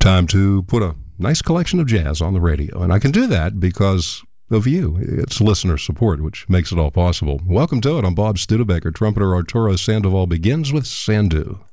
Time to put a nice collection of jazz on the radio, and I can do that because of you. It's listener support, which makes it all possible. Welcome to it. I'm Bob Studebaker. Trumpeter Arturo Sandoval begins with Sandu.